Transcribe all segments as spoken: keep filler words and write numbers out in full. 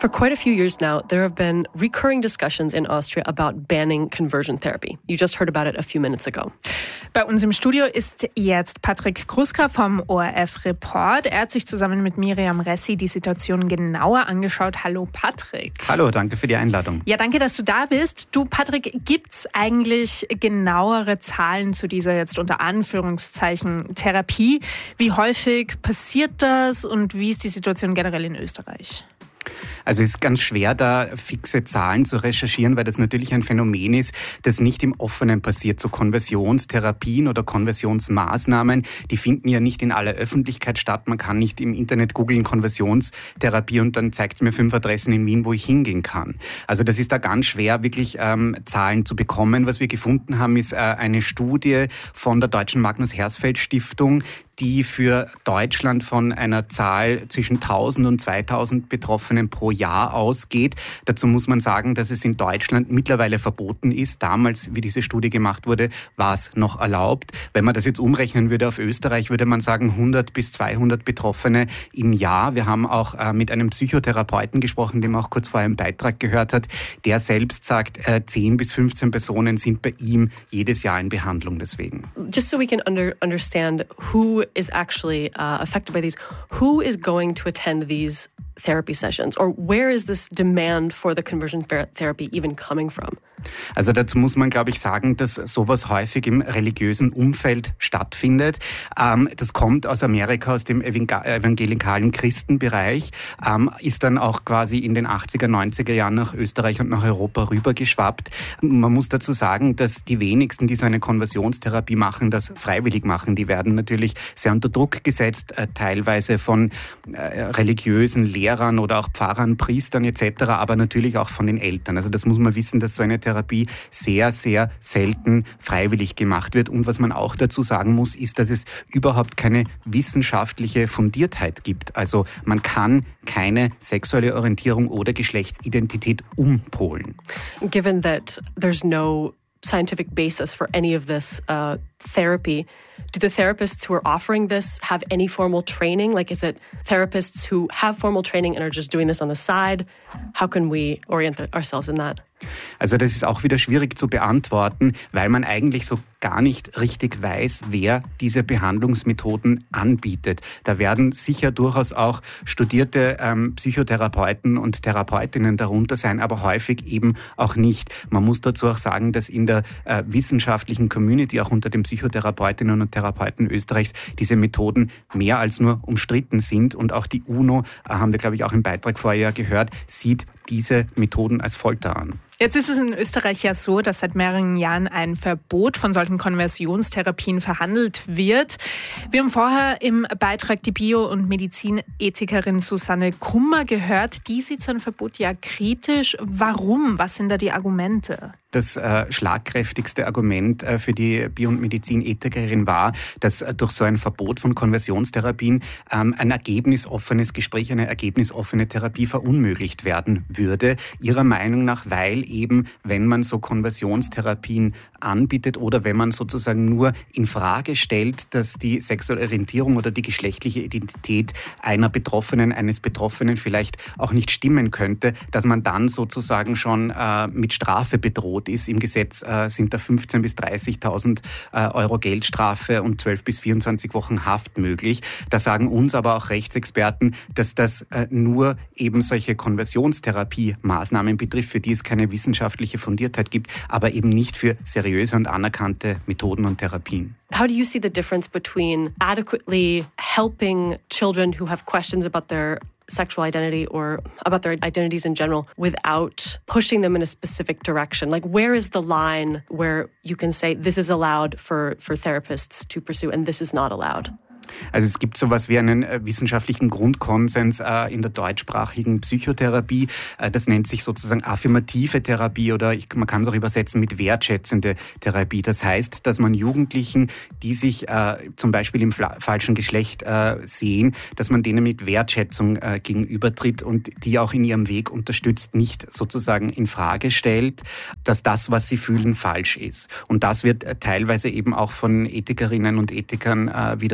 For quite a few years now, there have been recurring discussions in Austria about banning conversion therapy. You just heard about it a few minutes ago. Bei uns im Studio ist jetzt Patrick Kruska vom O R F Report. Er hat sich zusammen mit Miriam Ressi die Situation genauer angeschaut. Hallo Patrick. Hallo, danke für die Einladung. Ja, danke, dass du da bist. Du Patrick, gibt's eigentlich genauere Zahlen zu dieser jetzt unter Anführungszeichen Therapie? Wie häufig passiert das und wie ist die Situation generell in Österreich? Also es ist ganz schwer, da fixe Zahlen zu recherchieren, weil das natürlich ein Phänomen ist, das nicht im Offenen passiert. So Konversionstherapien oder Konversionsmaßnahmen, die finden ja nicht in aller Öffentlichkeit statt. Man kann nicht im Internet googeln Konversionstherapie und dann zeigt es mir fünf Adressen in Wien, wo ich hingehen kann. Also das ist da ganz schwer, wirklich ähm, Zahlen zu bekommen. Was wir gefunden haben, ist äh, eine Studie von der Deutschen Magnus-Hersfeld-Stiftung, die für Deutschland von einer Zahl zwischen tausend und zweitausend Betroffenen pro Jahr ausgeht. Dazu muss man sagen, dass es in Deutschland mittlerweile verboten ist. Damals, wie diese Studie gemacht wurde, war es noch erlaubt. Wenn man das jetzt umrechnen würde auf Österreich, würde man sagen hundert bis zweihundert Betroffene im Jahr. Wir haben auch äh, mit einem Psychotherapeuten gesprochen, den man auch kurz vorher im Beitrag gehört hat. Der selbst sagt, äh, zehn bis fünfzehn Personen sind bei ihm jedes Jahr in Behandlung deswegen. Just so we can under, understand who is actually uh, affected by these, who is going to attend these therapy sessions, or where is this demand for the conversion therapy even coming from? Also dazu muss man, glaube ich, sagen, dass sowas häufig im religiösen Umfeld stattfindet. Ähm, das kommt aus Amerika, aus dem evangelikalen Christenbereich, ähm, ist dann auch quasi in den achtziger, neunziger Jahren nach Österreich und nach Europa rübergeschwappt. Man muss dazu sagen, dass die wenigsten, die so eine Konversionstherapie machen, das freiwillig machen. Die werden natürlich sehr unter Druck gesetzt, äh, teilweise von äh, religiösen Lehrern oder auch Pfarrern, Priestern et cetera, aber natürlich auch von den Eltern. Also das muss man wissen, dass so eine Therapie sehr, sehr selten freiwillig gemacht wird. Und was man auch dazu sagen muss, ist, dass es überhaupt keine wissenschaftliche Fundiertheit gibt. Also man kann keine sexuelle Orientierung oder Geschlechtsidentität umpolen. Given that there's no scientific basis for any of this uh, therapy, do the therapists who are offering this have any formal training? Like, is it therapists who have formal training and are just doing this on the side? How can we orient ourselves in that? Also das ist auch wieder schwierig zu beantworten, weil man eigentlich so gar nicht richtig weiß, wer diese Behandlungsmethoden anbietet. Da werden sicher durchaus auch studierte ähm, Psychotherapeuten und Therapeutinnen darunter sein, aber häufig eben auch nicht. Man muss dazu auch sagen, dass in der äh, wissenschaftlichen Community, auch unter den Psychotherapeutinnen und Therapeuten Österreichs, diese Methoden mehr als nur umstritten sind. Und auch die UNO, äh, haben wir, glaube ich, auch im Beitrag vorher gehört, sieht diese Methoden als Folter an. Jetzt ist es in Österreich ja so, dass seit mehreren Jahren ein Verbot von solchen Konversionstherapien verhandelt wird. Wir haben vorher im Beitrag die Bio- und Medizinethikerin Susanne Kummer gehört. Die sieht so ein Verbot ja kritisch. Warum? Was sind da die Argumente? Das äh, schlagkräftigste Argument äh, für die Bio- und Medizinethikerin war, dass äh, durch so ein Verbot von Konversionstherapien ähm, ein ergebnisoffenes Gespräch, eine ergebnisoffene Therapie verunmöglicht werden würde. Ihrer Meinung nach, weil eben, wenn man so Konversionstherapien anbietet oder wenn man sozusagen nur in Frage stellt, dass die sexuelle Orientierung oder die geschlechtliche Identität einer Betroffenen, eines Betroffenen vielleicht auch nicht stimmen könnte, dass man dann sozusagen schon äh, mit Strafe bedroht ist. Im Gesetz äh, sind da fünfzehntausend bis dreißigtausend äh, Euro Geldstrafe und zwölf bis vierundzwanzig Wochen Haft möglich. Da sagen uns aber auch Rechtsexperten, dass das äh, nur eben solche Konversionstherapie-Maßnahmen betrifft, für die es keine wissenschaftliche Fundiertheit gibt, aber eben nicht für seriöse und anerkannte Methoden und Therapien. How do you see the difference between adequately helping children who have questions about their sexual identity or about their identities in general without pushing them in a specific direction? Like, where is the line where you can say this is allowed for, for therapists to pursue and this is not allowed? Also es gibt sowas wie einen äh, wissenschaftlichen Grundkonsens äh, in der deutschsprachigen Psychotherapie. Äh, das nennt sich sozusagen affirmative Therapie oder ich, man kann es auch übersetzen mit wertschätzende Therapie. Das heißt, dass man Jugendlichen, die sich äh, zum Beispiel im fla- falschen Geschlecht äh, sehen, dass man denen mit Wertschätzung äh, gegenübertritt und die auch in ihrem Weg unterstützt, nicht sozusagen in Frage stellt, dass das, was sie fühlen, falsch ist. Und das wird äh, teilweise eben auch von Ethikerinnen und Ethikern, äh, wie der Frau Kummer,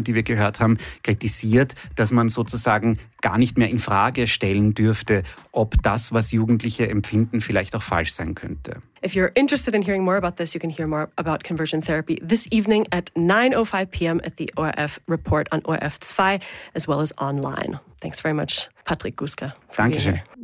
Nummer, die wir gehört haben, kritisiert, dass man sozusagen gar nicht mehr in Frage stellen dürfte, ob das, was Jugendliche empfinden, vielleicht auch falsch sein könnte. If you're interested in hearing more about this, you can hear more about conversion therapy this evening at nine oh five p.m. at the O R F Report on O R F zwei, as well as online. Thanks very much, Patrick Guska. Dankeschön.